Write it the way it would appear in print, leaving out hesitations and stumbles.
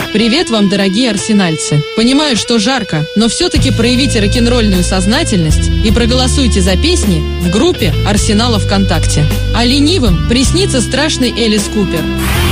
Привет вам, дорогие арсенальцы. Понимаю, что жарко, но все-таки проявите рок-н-ролльную сознательность и проголосуйте за песни в группе Арсенала ВКонтакте. А ленивым приснится страшный Элис Купер.